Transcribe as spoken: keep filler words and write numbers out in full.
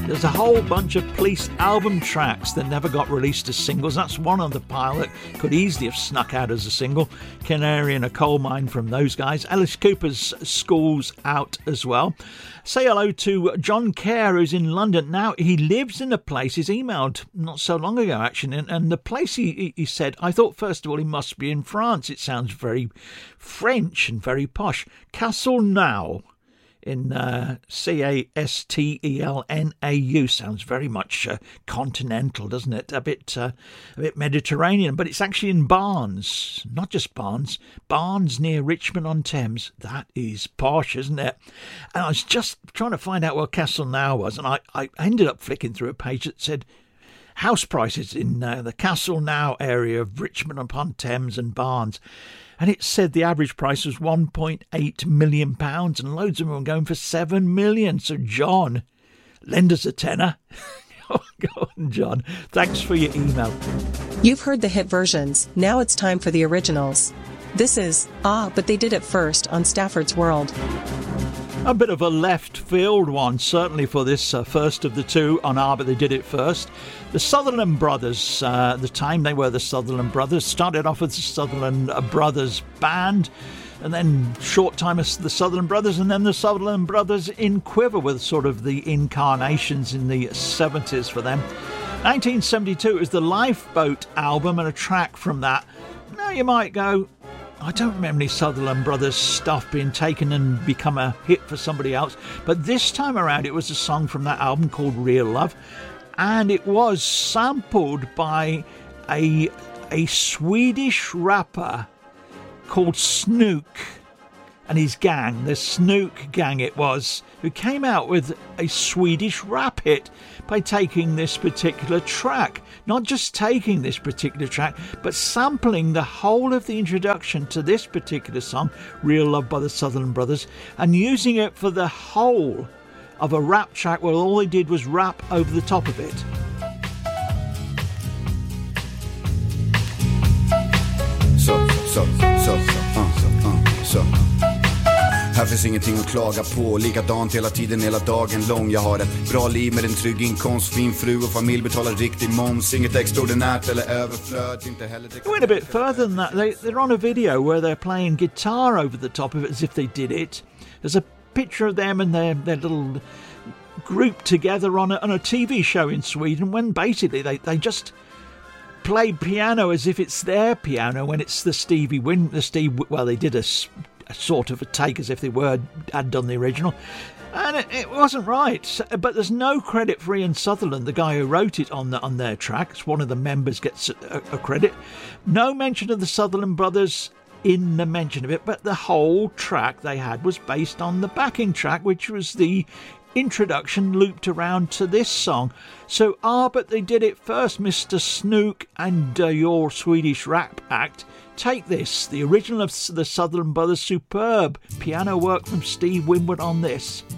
There's a whole bunch of Police album tracks that never got released as singles. That's one on the pile that could easily have snuck out as a single. Canary in a Coal Mine from those guys. Alice Cooper's School's out as well. Say hello to John Kerr, who's in London. Now, he lives in a place, he's emailed not so long ago, actually, and, and the place he, he said, I thought, first of all, he must be in France. It sounds very French and very posh. Castelnau. In uh, C A S T E L N A U sounds very much uh, continental, doesn't it? A bit, uh, a bit Mediterranean, but it's actually in Barnes, not just Barnes, Barnes near Richmond on Thames. That is posh, isn't it? And I was just trying to find out where Castelnau was, and I, I ended up flicking through a page that said house prices in uh, the Castelnau area of Richmond upon Thames and Barnes. And it said the average price was one point eight million pounds, and loads of them were going for seven million pounds. So, John, lend us a tenner. Oh, go on, John. Thanks for your email. You've heard the hit versions. Now it's time for the originals. This is Ah, But They Did It First on Stafford's World. A bit of a left field one, certainly for this uh, first of the two on Ah, But They Did It First. The Sutherland Brothers, uh, at the time they were the Sutherland Brothers, started off as the Sutherland Brothers Band, and then short time as the Sutherland Brothers, and then the Sutherland Brothers in Quiver with sort of the incarnations in the seventies for them. nineteen seventy-two was the Lifeboat album, and a track from that. Now you might go, I don't remember any Sutherland Brothers stuff being taken and become a hit for somebody else, but this time around it was a song from that album called Real Love, and it was sampled by a a Swedish rapper called Snook and his gang, the Snook gang it was, who came out with a Swedish rap hit by taking this particular track. Not just taking this particular track, but sampling the whole of the introduction to this particular song, Real Love by the Sutherland Brothers, and using it for the whole of a rap track where all they did was rap over the top of it. Så, så, så, så, uh, så, uh, så. Här finns ingenting att klaga på, likadant hela tiden, hela dagen lång. Jag har ett bra liv med en trygg inkomst, fin fru och familj, betalar riktig moms. Inget extraordinärt eller överflöd, inte heller... They went a bit further than that. They, they're on a video where they're playing guitar over the top of it as if they did it. There's a picture of them and their, their little group together on a, on a T V show in Sweden, when basically they, they just play piano as if it's their piano when it's the Stevie Win... The Steve, well, they did a... a sort of a take as if they were had done the original, and it, it wasn't right. But there's no credit for Ian Sutherland, the guy who wrote it on the, on their tracks. One of the members gets a, a credit. No mention of the Sutherland Brothers in the mention of it, but the whole track they had was based on the backing track, which was the introduction looped around to this song. So, ah, but they did it first, Mister Snook and uh, your Swedish rap act. Take this, the original of the Sutherland Brothers, superb piano work from Steve Winwood on this.